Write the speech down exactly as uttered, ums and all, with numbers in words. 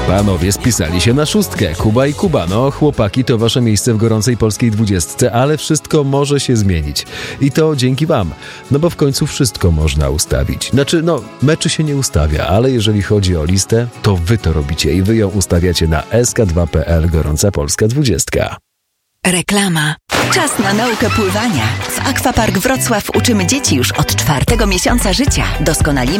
Panowie spisali się na szóstkę. Kuba i Kuba. No, chłopaki to wasze miejsce w gorącej polskiej dwudziestce, ale wszystko może się zmienić. I to dzięki wam. No bo w końcu wszystko można ustawić. Znaczy, no, meczy się nie ustawia, ale jeżeli chodzi o listę, to wy to robicie i wy ją ustawiacie na s k dwa kropka p l Gorąca Polska dwudziestka. Reklama. Czas na naukę pływania. W Aquapark Wrocław uczymy dzieci już od czwartego miesiąca życia. Doskonalimy